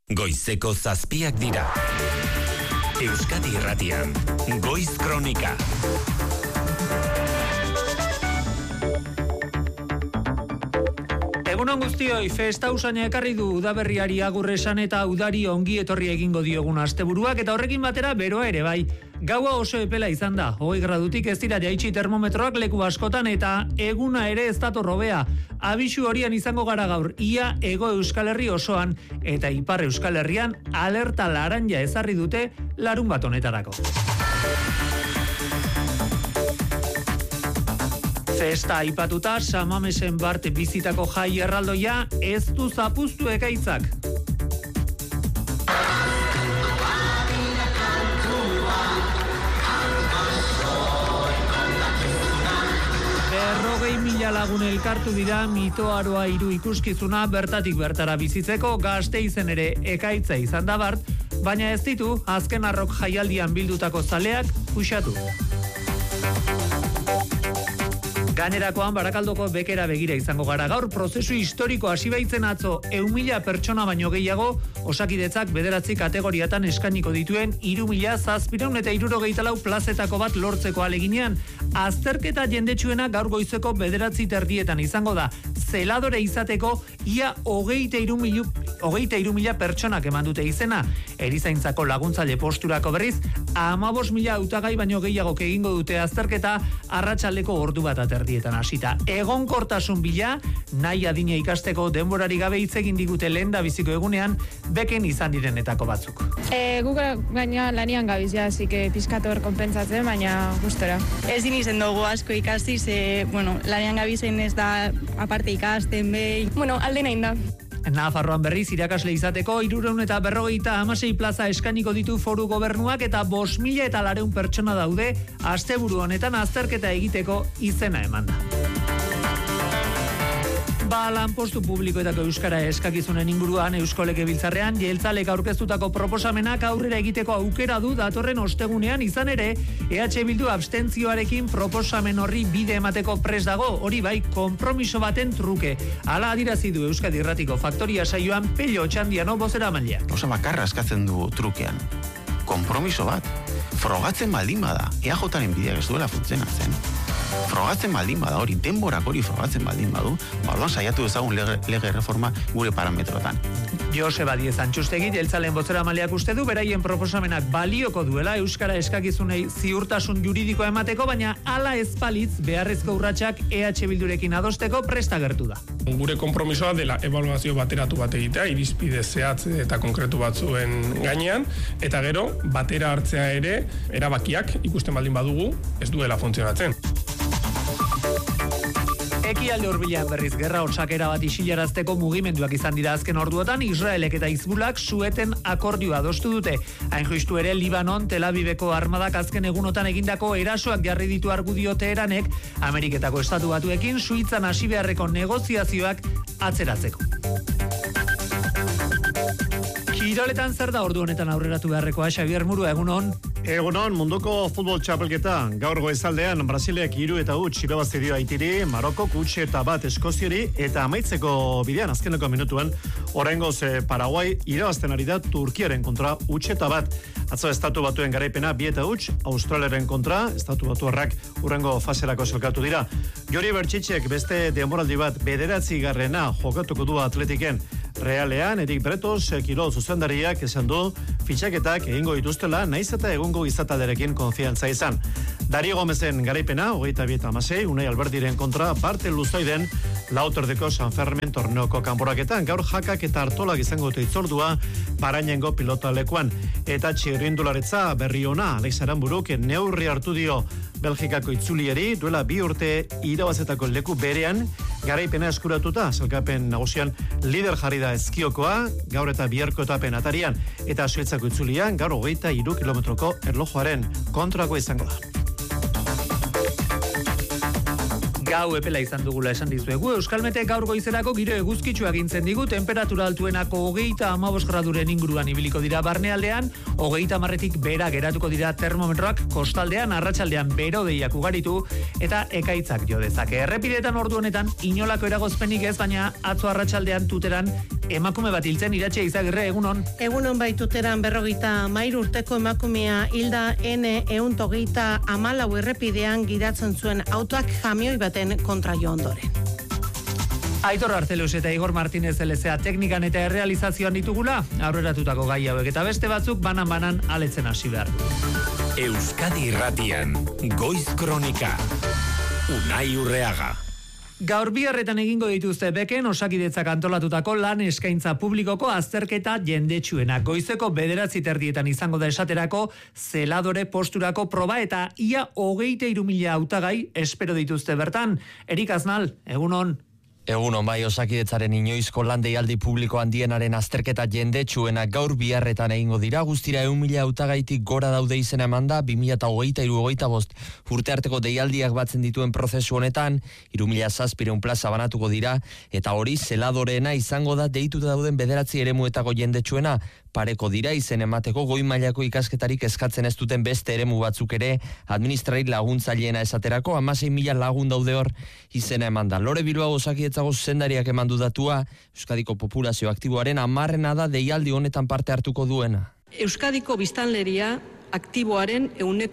Goizeko 7 dira. Euskadi Irratian, Goiz Kronika. Egunon guztioi, festa usaina ekarri du udaberriari agur esan eta udari ongi etorri egingo diogun asteburuak eta horrekin batera beroa ere bai. Gaua oso epela izan da, 20 gradutik ez dira jaitsi termometroak leku askotan eta eguna ere ez dator hobea. Abisu horian izango gara gaur, ia Hego Euskal Herri osoan eta Ipar Euskal Herrian alerta laranja ezarri dute larunbat honetarako. Festa aipatuta, Samamesen Bart bizitako jai erraldoia ez du zapuztu ekaitzak. Mila lagun elkartu dira Mitoaroa 3 ikuskizuna bertatik bertara bizitzeko. Gasteizen ere ekaitza izan da Bart, baina ez ditu azken arrok jaialdian bildutako zaleak puxatu. Gainerakoan Barakaldoko bekera begira izango gara gaur, prozesu historiko hasi baitzen atzo 1.000 pertsona baino gehiago Osakidetzak 9 kategoriatan eskainiko dituen 3.764 plazetako bat lortzeko aleginean. Azterketa jendetsuena gaur goizeko 9:30 izango da. Zeladore izateko ia 23.000 pertsonak eman dute izena. Erizaintzako laguntzaile posturako berriz 15.000 hautagai baino gehiago egingo dute azterketa arratsaldeko ordu bat aterdietan hasita. Egonkortasun bila, nahi adina ikasteko denborari gabe hitz egin digute lehendabiziko egunean beken izan direnetako batzuk. Guk gaina lanian gabizia, así que pizkator konpentsatzen, baina gustora. Ezin izen dugu asko ikasi, lanian gabizen ez da aparte ikasten behin. Alde nahi da. Nafarroan berriz irakasle izateko 356 plaza eskainiko ditu foru gobernuak eta 5.400 pertsona daude asteburu honetan azterketa egiteko izena emanda. Lanpostu publikoetako euskara eskakizunen inguruan Eusko Legebiltzarrean jeltzalek aurkeztutako proposamenak aurrera egiteko aukera du datorren ostegunean, izan ere EH Bildu abstentzioarekin proposamen horri bide emateko prest dago, hori bai konpromiso baten truke. Hala adierazi du Euskadi Irratiko Faktoria saioan Pello Otxandiano bozeramailea. Osa bakarra eskatzen du trukean. Konpromiso bat. Frogatzen baldin bada, EAJaren bideak ez duela funtzionatzen. Frogatzen baldin bada hori, denborak hori frogatzen baldin badu, orduan saiatu ezagun lege reforma gure parametrotan. Joseba Diez Antxustegi jeltzalen bozeramaileak uste du beraien proposamenak balioko duela euskara eskakizunei ziurtasun juridikoa emateko, baina hala ez balitz beharrezko urratsak EH Bildurekin adosteko prest agertu da. Gure konpromisoa dela ebaluazio bateratu bat egitea, irizpide zehatz eta konkretu batzuen gainean, eta gero batera hartzea ere erabakiak ikusten baldin badugu ez duela funtzionatzen. Ekialde hurbilean berriz gerra otsakera bat isilarazteko mugimenduak izan dira azken orduotan. Israelek eta Hizbulak sueten akordioa adostu dute. Hain justu ere Libanon, Tel Aviveko armadak azken egunotan egindako erasoak jarri ditu argudio Teheranek Ameriketako Estatu Batuekin Suitzan hasi beharreko negoziazioak atzeratzeko. Kiroletan zer da ordu honetan aurreratu beharrekoa, Xabier Murua, egunon? Egunon, munduko futbol txapelketa. Gaur goizaldean Brasilek 3-0 irabazi dio Haitiri, Marokok 1-1 Eskoziari eta amaitzeko bidean azkeneko minutuan oraingoz Paraguay irabazten ari da Turkiaren kontra 1-1. Atzo Estatu Batuen garaipena 2-0, Australiaren kontra Estatu Batuarrak hurrengo faserako sailkatu dira. Jori Bertxitzek beste denboraldi bat 9. jokatuko du Atletiken. Realean, Erik Bretos, kirol zuzendariak esan du fitxaketak egingo dituztela, naiz eta egungo izatalderekin konfiantza izan. Dario Gomezen garaipena, 22-16, Unai Alberdiren kontra parte luzaiden Lauterdeko San Fermin torneoko kanporaketan. Gaur jakak eta hartolak izango dute itzordua Parainengo pilota lekuan. Eta txirrindularetza berri ona, Alex Aranburuk neurri hartu dio Belgikako itzulieri, duela 2 urte irabazetako leku berean garaipena eskuratuta, sailkapen nagusian lider jarri da Ezkiokoa, gaur eta biharko etapen atarian, eta Suitzako itzulian gaur 23 kilometroko erlojuaren kontrako izango da. Gau epela izan dugula esan dizuegu, Euskalmete gaur goizerako giro eguzkitsua gintzen digu, temperatura altuenako 35 graduren inguruan ibiliko dira barnealdean, 30 bera geratuko dira termometroak, kostaldean, arratsaldean berodeiak ugaritu eta ekaitzak jo dezake. Errepidetan ordu honetan inolako eragozpenik ez, baina atzo arratsaldean Tuteran emakume bat hiltzen. Iratxe Izagirre, egunon. Egunon baituteran 53 urteko emakumea hilda N134 errepidean gidatzen zuen autoak kamioi baten kontra jo ondoren. Aitor Arzelus eta Igor Martínez LSA teknikan eta errealizazioan ditugula, aurreratutako gai hauek eta beste batzuk banan aletzen hasi behar. Euskadi Irratian, Goiz Kronika, Unai Urreaga. Gaur biharretan egingo dituzte beken Osakidetzak antolatutako lan eskaintza publikoko azterketa jendetsuena. Goizeko 9:30 izango da esaterako zeladore posturako proba eta ia 23.000 hautagai espero dituzte bertan. Erik Aznal, egunon. Egunon bai, Osakidetzaren inoizko lan deialdi publiko handienaren azterketa jendetsuena gaur biharretan egingo dira, guztira 100.000 hautagaitik gora daude izena emanda 2023-2025 urte arteko deialdiak batzen dituen prozesu honetan 3.700 plaza banatuko dira, eta hori zeladoreena izango da deituta dauden 9 eremuetako jendetsuena. Pareko dira izen emateko goi mailako ikasketarik eskatzen ez duten beste eremu batzuk ere administrari laguntzaileena esaterako 16.000 lagun daude hor izena emanda. Lore Bilbao Osakidetzago zuzendariak emandu datua, Euskadiko populazio aktiboaren 10 da deialdi honetan parte hartuko duena. Euskadiko biztanleria aktiboaren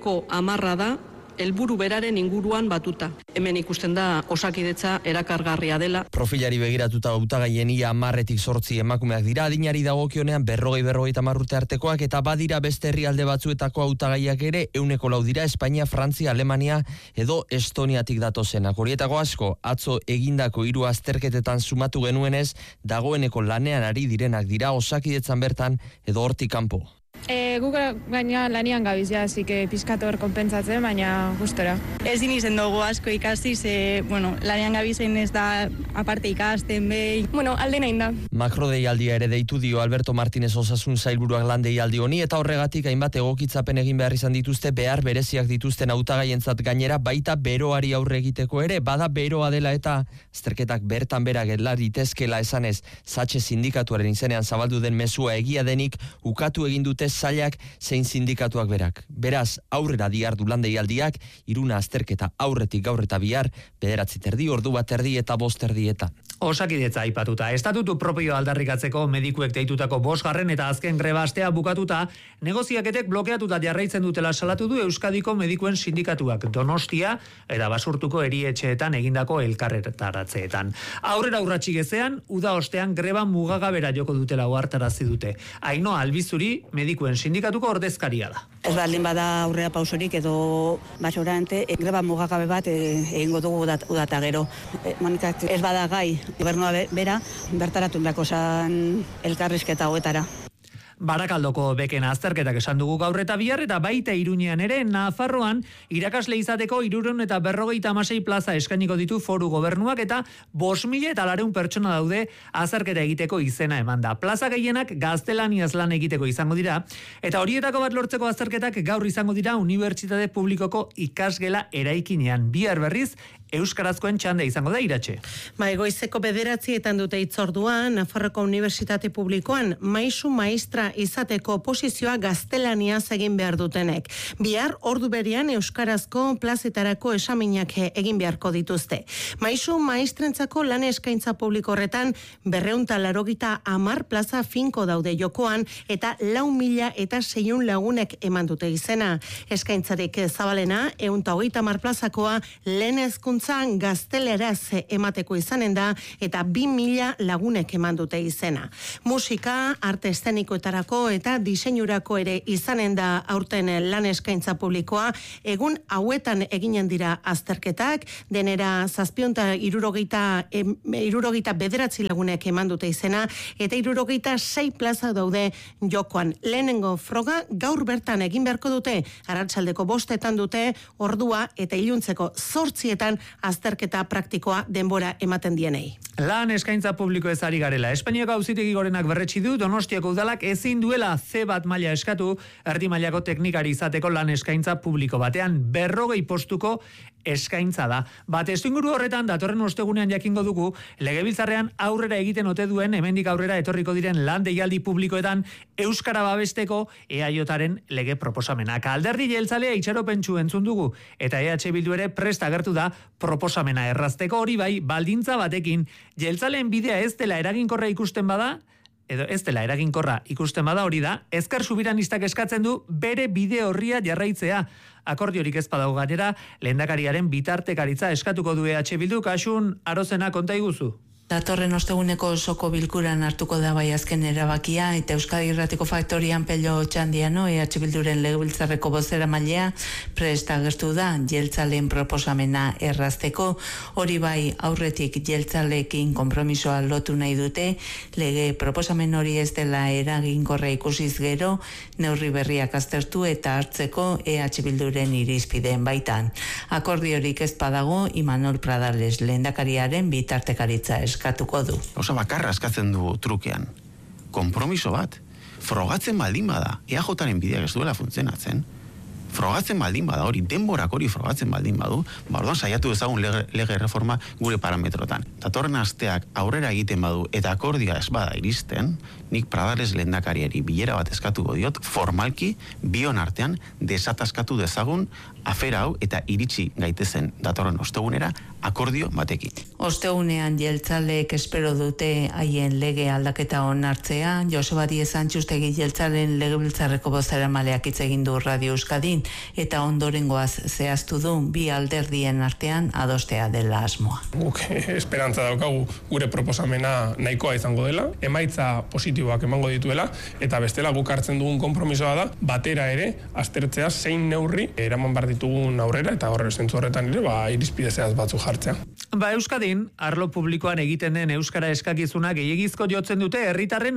10% da helburu beraren inguruan batuta. Hemen ikusten da Osakidetza erakargarria dela. Profilari begiratuta hautagaien ia 10-8 emakumeak dira, adinari dagokionean 40-50 urte artekoak, eta badira beste herrialde batzuetako hautagaiak ere 4 dira, Espainia, Frantzia, Alemania edo Estoniatik datozenak. Horietako asko atzo egindako 3 azterketetan sumatu genuenez, dagoeneko lanean ari direnak dira Osakidetzan bertan edo hortik kanpo. Guk gaina lanian gabiz, así que pizkator konpentsatzen, baina gustora. Ezin izen dugu asko ikasi, lanian gabizen ez da aparte ikasten behi. Alde nahi da. Makro deialdia ere deitu dio Alberto Martínez Osasun Sailburuak lan deialdi honi, eta horregatik hainbat egokitzapen egin behar izan dituzte, behar bereziak dituzten hautagaientzat gainera, baita beroari aurre egiteko ere, bada beroa dela eta azterketak bertan bera gelar itezkela esanez, Satxe sindikatuaren izenean zabaldu den mezua egia denik ukatu egin dute sailak zein sindikatuak berak. Beraz, aurrera diardu lan deialdiak, 3 azterketa aurretik gaur eta bihar, 9:30, ordu 1:30 eta 5:30. Osakidetza aipatuta, estatutu propio aldarrikatzeko medikuek deitutako 5. eta azken greba astea bukatuta, negoziaketek blokeatuta jarraitzen dutela salatu du Euskadiko medikuen sindikatuak Donostia eta Basurtuko erietxeetan egindako elkarretaratzeetan. Aurrera urratsik ezean, uda ostean greba mugagabera joko dutela ohartarazi dute. Ainhoa Albizuri medikuen sindikatuko ordezkaria da. Ez baldin bada aurrea pausorik edo basorante, greba mugagabe bat egingo dugu udata gero. Monikak ez bada gai, gobernua bera, bertaratu beharko zan elkarrizketa hoetara. Barakaldoko beken azterketak esan dugu gaur eta bihar, eta baita Iruñean ere, Nafarroan irakasle izateko 356 plaza eskainiko ditu foru gobernuak, eta 5.400 pertsona daude azterketa egiteko izena emanda. Plaza gehienak gaztelaniaz lan egiteko izango dira, eta horietako bat lortzeko azterketak gaur izango dira Unibertsitate Publikoko ikasgela eraikinean. Bihar berriz, euskarazkoen txanda izango da, Iratxe. Goizeko 9:00 dute hitzorduan, Nafarroko Unibertsitate Publikoan maisu maistra izateko posizioa gaztelaniaz egin behar dutenek. Bihar ordu berean euskarazko plazetarako esaminak egin beharko dituzte. Maisu maistrentzako lan eskaintza publiko horretan 280 plaza finko daude jokoan, eta 4.600 lagunek eman dute izena. Eskaintzarik zabalena 130 plazakoa lehen hezkuntzan gazteleraz emateko izanen da, eta 2.000 lagunek eman dute izena. Musika, arte eszenikoetarako eta diseinurako ere izanen da aurten lan eskaintza publikoa. Egun hauetan eginen dira azterketak, denera 769 lagunek eman dute izena, eta 66 plaza daude jokoan. Lehenengo froga gaur bertan egin beharko dute, arratsaldeko 5:00 dute ordua, eta iluntzeko 8:00 azterketa praktikoa denbora ematen dienei. Lan eskaintza publiko ez ari garela. Espainiako auzitegi gorenak berretsi du Donostiako udalak ezin duela C1 maila eskatu erdi mailako teknikari izateko lan eskaintza publiko batean. 40 postuko eskaintza da. Testuinguru horretan datorren ostegunean jakingo dugu Legebiltzarrean aurrera egiten ote duen hemendik aurrera etorriko diren lan deialdi publikoetan euskara babesteko EAJaren lege proposamenak. Alderdi jeltzalea itxaropentsu entzun dugu, eta EH Bildu ere prest agertu da proposamena errazteko, hori bai baldintza batekin. Jeltzaleen bidea ez dela eraginkorra ikusten bada, edo ez dela eraginkorra ikusten bada hori da, Ezker Subiranistak eskatzen du bere bide horria jarraitzea. Akordiorik ez badago gainera, lehendakariaren bitartekaritza eskatuko du EH Bilduk. Asun, Arozena, konta iguzu. Datorren osteguneko osoko bilkuran hartuko da bai azken erabakia, eta Euskadi Irratiko Faktorian Pello Otxandiano, EH Bilduren legebiltzarreko bozeramailea, prest agertu da jeltzaleen proposamena errazteko. Hori bai, aurretik jeltzaleekin konpromisoa lotu nahi dute, lege proposamen hori ez dela eraginkorra ikusiz gero, neurri berriak aztertu eta hartzeko EH Bilduren irizpideen baitan. Akordiorik ez badago, Imanol Pradales lehendakariaren bitartekaritza eskatuko du. Osa bakarra eskatzen du trukean. Konpromiso bat. Frogatzen baldin bada, EAJaren bideak ez duela funtzionatzen. Frogatzen baldin bada hori, denborak hori frogatzen baldin badu, orduan saiatu ezagun lege reforma gure parametrotan. Datorren asteak aurrera egiten badu eta akordioa ez bada iristen, nik Pradales lehendakariari bilera bat eskatuko diot, formalki, bion artean, desataskatu dezagun afera hau eta iritsi gaitezen datorren ostegunera akordio batekin. Ostegunean jeltzaleek espero dute haien lege aldaketa onartzea. Joseba Díez Antxustegi jeltzalen legebiltzarreko bozeramaleak hitz egin du Radio Euskadin eta ondorengoaz zehaztu du bi alderdien artean adostea dela asmoa. Guk esperantza daukagu gure proposamena nahikoa izango dela, emaitza positiboak emango dituela, eta bestela guk hartzen dugun konpromisoa da batera ere aztertzea zein neurri eraman behar ditugun aurrera, eta zentzu horretan ere irizpide zehaz batzuk jartzea. Euskadin, arlo publikoan egiten den euskara eskakizuna gehiegizko jotzen dute herritarren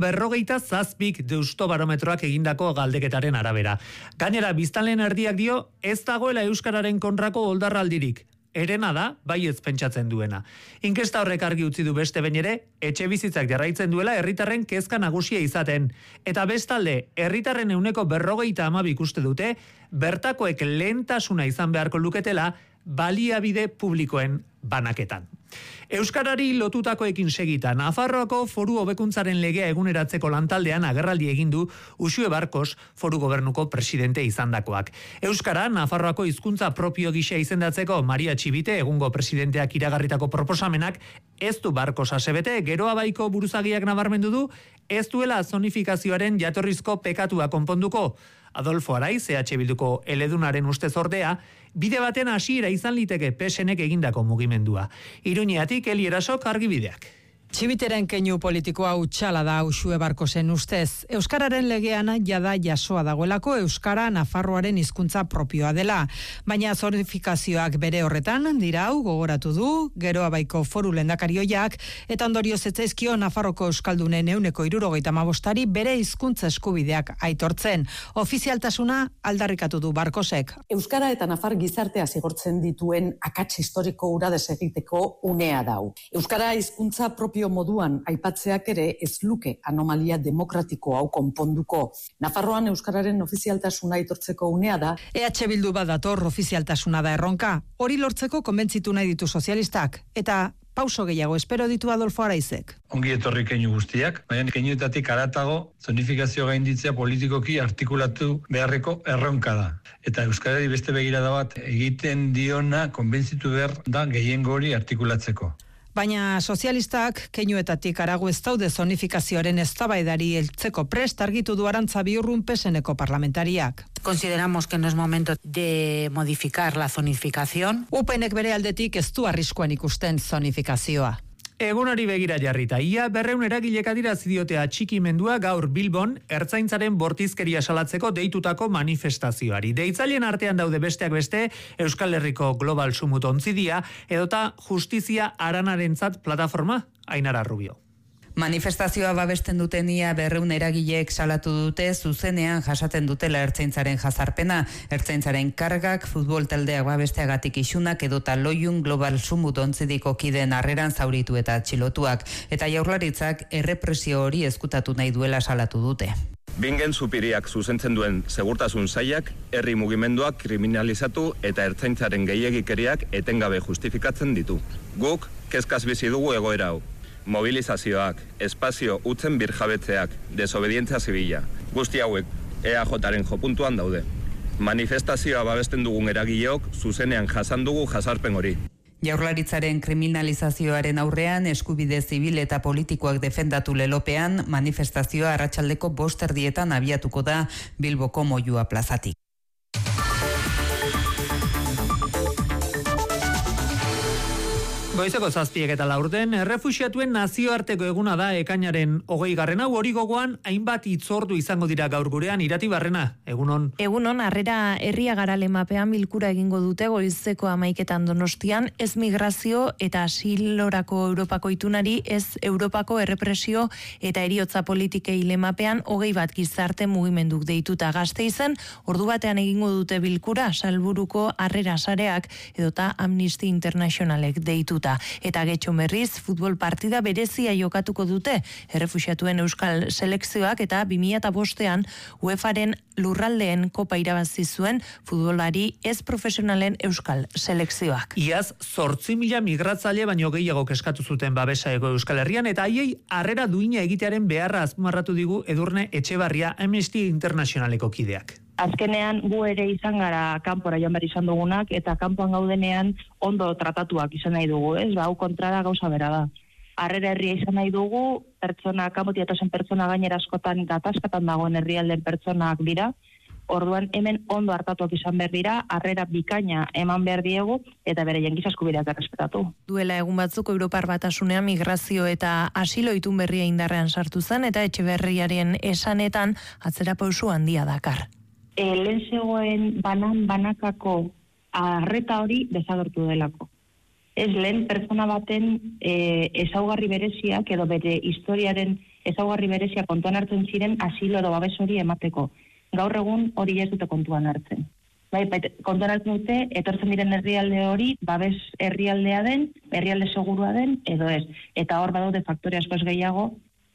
47% Deustobarometroak egindako galdeketaren arabera. Gainera, biztanleen erdiak dio, ez dagoela euskararen kontrako oldarraldirik. Erena da, bai ez pentsatzen duena. Inkesta horrek argi utzi du beste behin ere, etxe bizitzak jarraitzen duela herritarren kezka nagusia izaten. Eta bestalde, herritarren 52% ikuste dute, bertakoek lehentasuna izan beharko luketela, baliabide publikoen banaketan. Euskarari lotutakoekin segita, Nafarroako foru hobekuntzaren legea eguneratzeko lantaldean agerraldi egin du Uxue Barkos foru gobernuko presidente izandakoak. Euskara, Nafarroako hizkuntza propio gisa izendatzeko Maria Txibite egungo presidenteak iragarritako proposamenak ez du Barkos asebete, Geroa Baiko buruzagiak nabarmendu du, ez duela zonifikazioaren jatorrizko pekatua konponduko. Adolfo Araiz, EH Bilduko eledunaren ustez ordea, bide baten hasiera izan liteke PSNek egindako mugimendua. Iruñeatik Eli Erasok argibideak. Txibiteren keinu politikoa utxala da Uxue Barkosen ustez. Euskararen legean jada jasoa dagoelako Euskara Nafarroaren hizkuntza propioa dela. Baina zonifikazioak bere horretan dira hau gogoratu du Geroa Baiko foru lehendakarioiak eta ondorioz etzaizkio Nafarroko euskaldunen 75%ri bere hizkuntza eskubideak aitortzen. Ofizialtasuna aldarrikatu du Barkosek. Euskara eta Nafar gizartea zigortzen dituen akats historiko hura desegiteko unea dau. Euskara hizkuntza propio moduan aipatzeak ere ez luke anomalia demokratiko hau konponduko. Nafarroan euskararen ofizialtasuna aitortzeko unea da. EH Bildu badator ofizialtasuna da erronka. Hori lortzeko konbentzitu nahi ditu sozialistak eta pauso gehiago espero ditu Adolfo Araizek. Ongi etorri keinu guztiak, baina keinuetatik haratago zonifikazio gainditzea politikoki artikulatu beharreko erronka da. Eta euskarari beste begirada bat egiten diona konbentzitu behar da gehiengo hori artikulatzeko. Baina sozialistak keinuetatik harago ez daude zonifikazioaren eztabaidari heltzeko prest argitu du Arantza Biurrun PSNeko parlamentariak. Consideramos que no es momento de modificar la zonificación. UPNek bere aldetik ez du arriskuan ikusten zonifikazioa. Egunari begira jarrita, ia 200 eragilek adierazi diote atxikimendua gaur Bilbon ertzaintzaren bortizkeria salatzeko deitutako manifestazioari. Deitzaileen artean daude besteak beste Euskal Herriko Global Sumut Ontzidia edota Justizia Aranarentzat plataforma, Ainara Rubio. Manifestazioa babesten duten ia 200 eragileek salatu dute zuzenean jasaten dutela ertzaintzaren jazarpena, ertzaintzaren kargak, futbol taldeak babesteagatik isunak edota Loiun Global Sumut Ontzidiko kideen harreran zauritu eta atxilotuak, eta Jaurlaritzak errepresio hori ezkutatu nahi duela salatu dute. Bingen Supiriak zuzentzen duen segurtasun sailak, herri mugimenduak kriminalizatu eta ertzaintzaren gehiegikeriak etengabe justifikatzen ditu. Guk, kezkaz bizi dugu egoera hau. Mobilizazioak, espazio utzen birjabetzeak, desobedientzia zibila. Guzti hauek EAJaren jopuntuan daude. Manifestazioa babesten dugun eragileok zuzenean jasan dugu jasarpen hori. Jaurlaritzaren kriminalizazioaren aurrean eskubide zibil eta politikoak defendatu lelopean manifestazioa arratsaldeko 5:30 abiatuko da Bilboko Moyua plazatik. Goizeko 7:04 errefuxiatuen nazioarteko eguna da ekainaren 20. hau hori gogoan hainbat hitzordu izango dira gaur gurean Irati Barrena. Egunon. Egunon, Harrera Herriagara lemapean bilkura egingo dute goizeko 11 Donostian, ez migrazio eta asilorako Europako itunari, ez Europako errepresio eta eriotza politikei lemapean 21 gizarte mugimenduk deituta Gasteizen, ordu batean egingo dute bilkura Salburuko Harrera sareak edota Amnesty Internationalek deituta. Eta getxo berriz, futbol partida berezia jokatuko dute errefuxiatuen euskal selekzioak eta 2005an UEFAren lurraldeen kopa irabazi zuen futbolari ez profesionalen euskal selekzioak. Iaz 8.000 migratzaile baino gehiago eskatu zuten babesa Hego Euskal Herrian eta haiei harrera duina egitearen beharra azpimarratu digu Edurne Etxebarria Amnesty Internationaleko kideak. Azkenean gu ere izan gara kanpora joan behar izan dugunak eta kanpoan gaudenean ondo tratatuak izan nahi dugu, ez? Hau kontrara gauza bera da. Harrera herria izan nahi dugu, pertsona, kanpotik datozen pertsona gainera askotan eta ataskatan dagoen herrialden pertsonak dira, orduan hemen ondo hartatuak izan behar dira, harrera bikaina eman behar diegu eta bere giza eskubideak errespetatu. Duela egun batzuk Europar Batasunean migrazio eta asilo itun berria indarrean sartu zen eta Etxeberriaren esanetan atzerapauso handia dakar. Lehen zegoen banakako arreta hori desagertu delako. Ez lehen pertsona baten ezaugarri bereziak edo bere historiaren ezaugarri bereziak kontuan hartzen ziren asilo edo babes hori emateko. Gaur egun hori ez dute kontuan hartzen. Kontuan hartzen dute, etortzen diren herrialde hori, babes herrialdea den, herrialde segurua den, edo ez. Eta hor badaude faktore askoz gehiago,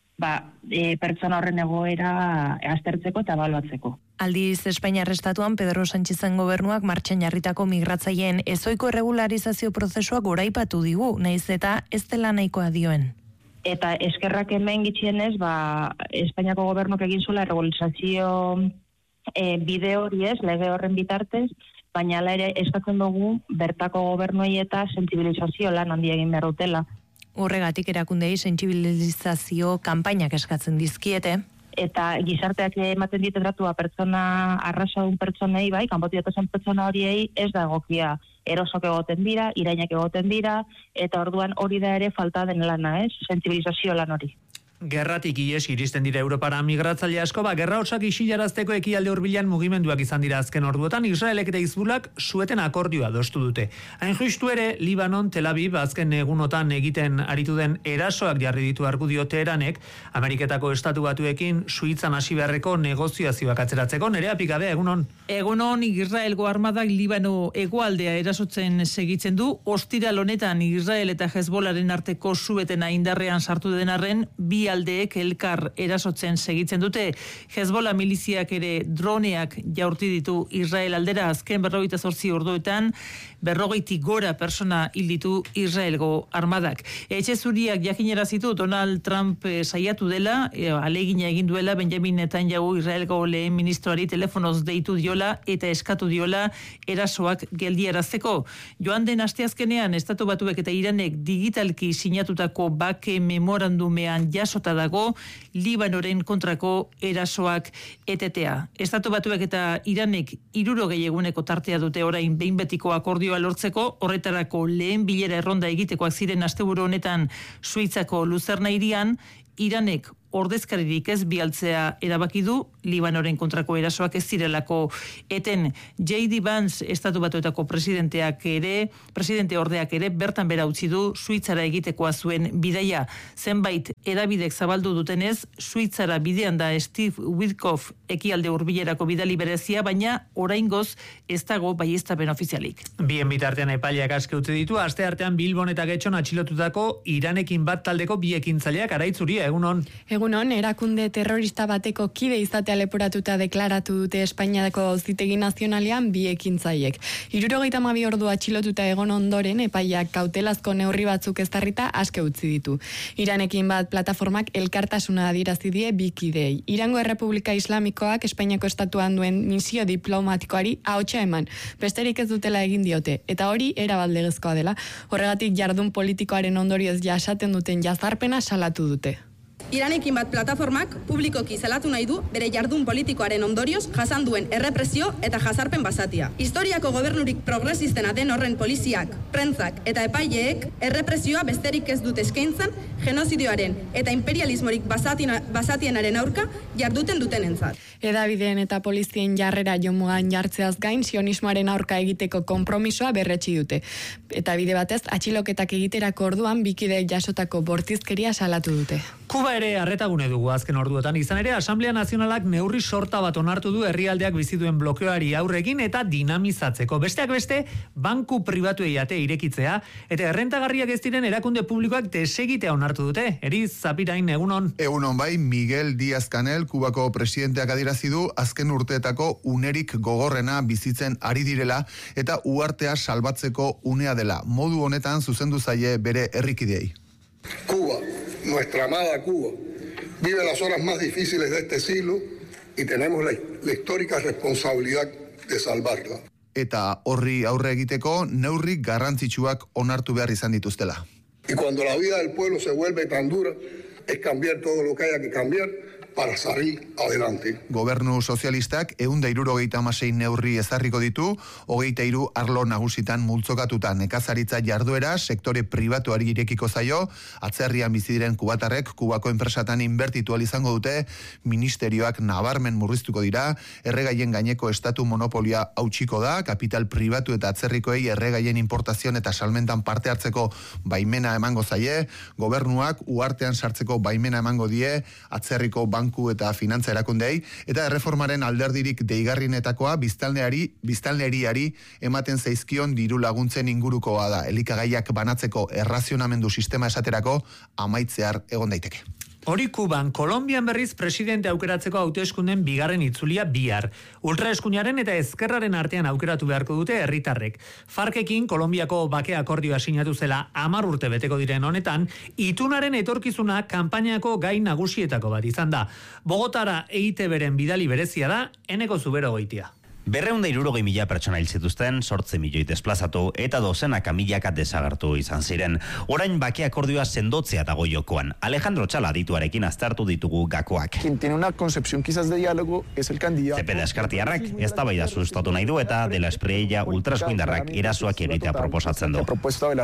pertsona horren egoera aztertzeko eta ebaluatzeko. Aldiz, Espainiar Estatuan Pedro Sánchezen gobernuak martxan jarritako migratzaileen ezoiko erregularizazio prozesuak goraipatu digu, naiz eta ez dela nahikoa dioen. Eta eskerrak hemen gitxienez, Espainiako gobernuak egin zuela erregularizazio bide hori ez, lege horren bitartez, baina ala ere eskatzen dugu bertako gobernuei eta sentsibilizazio lan handia egin behar dutela. Horregatik erakundei sentsibilizazio kanpainak eskatzen dizkiete. Eta gizarteak ematen diete tratua pertsona arrasadun pertsonei, kanpotik datozen pertsona horiei ez da egokia. Erosok egoten dira, irainak egoten dira, eta orduan hori da ere falta den lana, ez? Sentsibilizazio lan hori. Gerratik ies iristen dira Europara migratzaile asko, gerra osak isilarazteko ekialde hurbilan mugimenduak izan dira azken orduotan, Israelek eta Hizbulak sueten akordioa adostu dute. Hain justu ere, Libanon, Tel Aviv, azken egunotan egiten aritu den erasoak jarri ditu argudio Teheranek, Ameriketako estatu batuekin Suitzan hasi beharreko negoziazioak atzeratzeko. Nerea Pikabea, egunon? Egunon, Israelgo armadak Libano hegoaldea erasotzen segitzen du, ostiral honetan Israel eta Hezbolaren arteko suetena indarrean sartu denarren, bi aldeek elkar erasotzen segitzen dute. Hezbollah miliziak ere droneak jaurti ditu Israel aldera azken 48 orduetan, 40 gora persona hil ditu Israelgo armadak. Etxe zuriak jakinarazitu Donald Trump saiatu dela, alegina egin duela Benjamin Netanyahu Israelgo lehen ministroari telefonoz deitu diola eta eskatu diola erasoak geldiarazteko. Joan den asteazkenean Estatu Batuek eta Iranek digitalki sinatutako bake memorandumean jasota dago Libanoren kontrako erasoak etetea. Estatu Batuek eta Iranek 60 eguneko tartea dute orain behin betiko akordioa lortzeko, horretarako lehen bilera erronda egitekoak ziren asteburu honetan Suitzako Luzerna hirian, Iranek ordezkaririk ez bialtzea erabaki du, Libanoren kontrako erasoak ez zirelako eten. J.D. Vance, Estatu Batuetako presidente ordeak ere bertan bera utzi du Suitzara egitekoa zuen bidaia. Zenbait edabidek zabaldu dutenez, Suitzara bidean da Steve Witkoff ekialde hurbilerako bidali berezia, baina oraingoz ez dago baieztapen ofizialik. Bien bitartean epaileak aske utzi ditu, asteartean Bilbon eta Getxon atxilotutako Iranekin bat taldeko bi ekintzaileak. Araitz Uria, egunon? Egunon, erakunde terrorista bateko kide izatea leporatuta deklaratu dute Espainiako Auzitegi Nazionalean bi ekintzaiek. 72 ordu atxilotuta egon ondoren epaiak kautelazko neurri batzuk ezarrita aske utzi ditu. Iranekin bat plataformak elkartasuna adierazi die bi kideei. Irango Errepublika Islamikoak Espainiako estatuan duen misio diplomatikoari ahotsa eman. Besterik ez dutela egin diote, eta hori erabat legezkoa dela. Horregatik jardun politikoaren ondorioz jasaten duten jazarpena salatu dute. Iranekin bat plataformak publikoki salatu nahi du bere jardun politikoaren ondorioz jasan duen errepresio eta jazarpen basatia. Historiako gobernurik progresistena den horren poliziak, prentzak eta epaileek errepresioa besterik ez dute eskaintzan genozidioaren eta imperialismorik basatienaren aurka jarduten dutenentzat. Hedabideen eta polizien jarrera jomugan jartzeaz gain sionismoaren aurka egiteko konpromisoa berretsi dute. Eta bide batez atxiloketak egiterako orduan bikideek jasotako bortizkeria salatu dute. Kuba ere arretagune dugu azken orduetan, izan ere Asamblea Nazionalak neurri sorta bat onartu du herrialdeak bizi duen blokeoari aurrekin eta dinamizatzeko. Besteak beste, banku pribatuei ate irekitzea eta errentagarriak ez diren erakunde publikoak desegitea onartu dute. Eriz Zapirain, egunon. Egunon bai, Miguel Díaz-Canel, Kubako presidenteak adierazi du azken urteetako unerik gogorrena bizitzen ari direla eta uhartea salbatzeko unea dela. Modu honetan zuzendu zaie bere herrikideei. Cuba, nuestra amada Cuba, vive las horas más difíciles de este siglo y tenemos la histórica responsabilidad de salvarla. Eta horri aurre egiteko neurri garrantzitsuak onartu behar izan dituztela. Y cuando la vida del pueblo se vuelve tan dura, es cambiar todo lo que haya que cambiar para salir adelante. Gobernu sozialistak 176 neurri ezarriko ditu, 23 arlo nagusitan multzokatuta. Nekazaritza jarduera sektore pribatuari irekiko zaio, atzerrian bizi diren kubatarrek Kubako enpresatan inbertitu ahal izango dute, ministerioak nabarmen murriztuko dira, erregaien gaineko estatu monopolia hautsiko da, kapital pribatu eta atzerrikoei erregaien importazioan eta salmentan parte hartzeko baimena emango zaie, gobernuak uhartean sartzeko baimena emango die, atzerriko banku eta finantza erakundei, eta erreformaren alderdirik deigarrinetakoa biztanleriari ematen zaizkion diru laguntzen ingurukoa da. Elikagaiak banatzeko errazionamendu sistema esaterako amaitzear egon daiteke. Hori Kuban, Kolonbian berriz presidente aukeratzeko hauteskunden bigarren itzulia bihar. Ultraeskuinaren eta ezkerraren artean aukeratu beharko dute herritarrek. FARC-ekin Kolonbiako bake akordioa sinatu zela 10 urte beteko diren honetan, itunaren etorkizuna kanpainako gai nagusietako bat izan da. Bogotara EITB-ren bidali berezia da, Eneko Zubero goitia. 260.000 pertsona hil zituzten, 8 milioi desplazatu eta dozenaka milaka desagertu izan ziren. Orain bake akordioa sendotzea dago jokoan. Alejandro Txala adituarekin aztertu ditugu gakoak. Quien tiene una concepción quizás de diálogo es el candidato. Cepeda Eskartiarrak eztabaida sustatu nahi du eta de la Espriella ultraeskuindarrak erasoak egitea proposatzen du.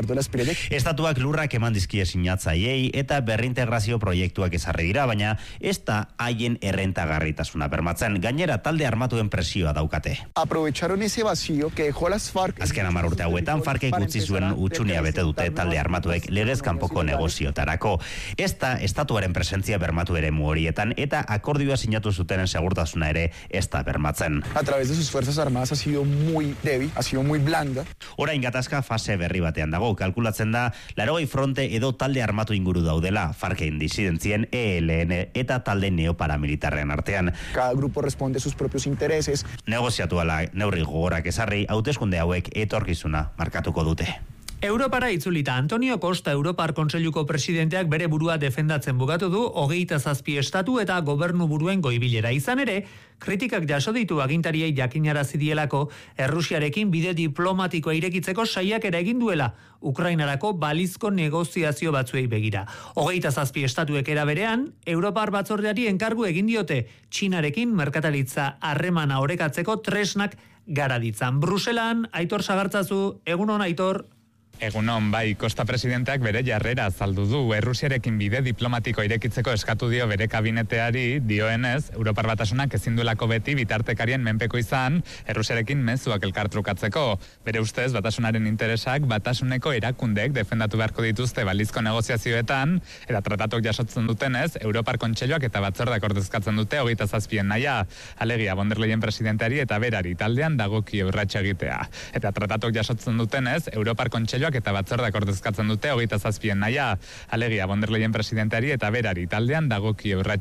Estatuak lurrak eman dizkie sinatzaileei eta berrintegrazio proiektuak ezarri dira, baina ez da haien errentagarritasuna bermatzen. Gainera talde armatuen presioa daukate. Aprovecharon ese vacío que dejó las FARC. Azken 10 urte hauetan FARC-ek utzi zuen utxunia bete dute talde armatuek legez kanpoko negoziotarako. Ez da estatuaren presentzia bermatu eremu horietan eta akordioa sinatu zutenen segurtasuna ere ez da bermatzen. A través de sus fuerzas armadas ha sido muy débil, ha sido muy blanda. Orain gatazka fase berri batean dago, kalkulatzen da 80 fronte edo talde armatu inguru daudela, FARC-en disidentzien ELN eta talde neoparamilitarren artean. Cada grupo responde a sus propios intereses. Negoziatuala neurri gogorak ezarri, hauteskunde hauek etorkizuna markatuko dute. Europara itzulita Antonio Costa Europar Kontseiluko presidenteak bere burua defendatzen bukatu du 27 estatu eta gobernu buruen goibilera. Izan ere, kritikak jaso ditu agintariei jakinarazi dielako Errusiarekin bide diplomatikoa irekitzeko saiakera egin duela Ukrainarako balizko negoziazio batzuei begira. 27 estatuek era berean, Europar batzordeari enkargu egin diote Txinarekin merkataritza harremana orekatzeko tresnak gara ditzan. Bruselan, Aitor Sagartzazu, egunon Aitor. Egunon, bai, Costa presidenteak bere jarrera azaldu du. Errusiarekin bide diplomatiko irekitzeko eskatu dio bere kabineteari, dioenez, Europar Batasunak ezin duelako beti bitartekarien menpeko izan, Errusiarekin mezuak elkartrukatzeko. Bere ustez, Batasunaren interesak Batasuneko erakundeek defendatu beharko dituzte balizko negoziazioetan, eta tratatok jasotzen dutenez, Europar Kontseiluak eta batzordak ordezkatzen dute 27 nahia. Alegia von der Leyen presidenteari eta berari taldean dagoki urratsa egitea. Eta tratatok jasotzen dutenez, Europar Kontseiluak ministerioak eta batzordak ordezkatzen dute 27 naia, alegia von der Leyen presidenteari eta berari taldean dagoki urrats